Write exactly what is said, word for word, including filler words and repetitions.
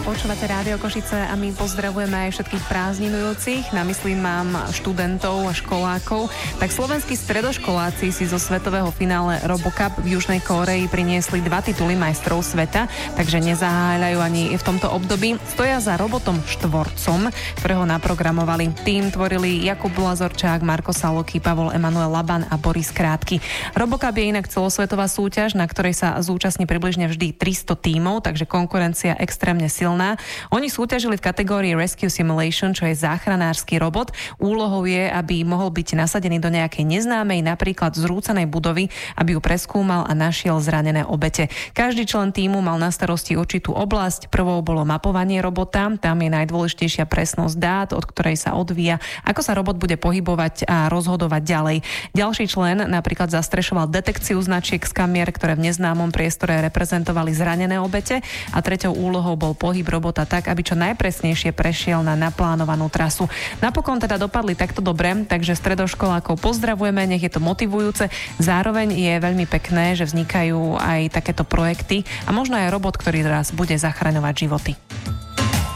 Počúvate Rádio Košice a my pozdravujeme aj všetkých prázdninujúcich. Na mysli mám študentov a školákov. Tak slovenskí stredoškoláci si zo svetového finále RoboCup v Južnej Kórei priniesli dva tituly majstrov sveta, takže nezaháľajú ani v tomto období. Stoja za robotom štvorcom, ktorého naprogramovali. Tým tvorili Jakub Lazorčák, Marko Saloky, Pavol Emanuel Laban a Boris Krátky. RoboCup je inak celosvetová súťaž, na ktorej sa zúčastní približne vždy tristo tímov, takže konkurencia extrémne silná. Oni súťažili v kategórii Rescue Simulation, čo je záchranársky robot. Úlohou je, aby mohol byť nasadený do nejakej neznámej, napríklad zrúcanej budovy, aby ju preskúmal a našiel zranené obete. Každý člen tímu mal na starosti určitú oblasť. Prvou bolo mapovanie robota. Tam je najdôležitejšia presnosť dát, od ktorej sa odvíja, ako sa robot bude pohybovať a rozhodovať ďalej. Ďalší člen napríklad zastrešoval detekciu značiek z kamier, ktoré v neznámom priestore reprezentovali zranené obete, a treťou úlohou bol pohyb robota tak, aby čo najpresnejšie prešiel na naplánovanú trasu. Napokon teda dopadli takto dobre, takže stredoškolákov pozdravujeme, nech je to motivujúce. Zároveň je veľmi pekné, že vznikajú aj takéto projekty a možno aj robot, ktorý raz bude zachraňovať životy.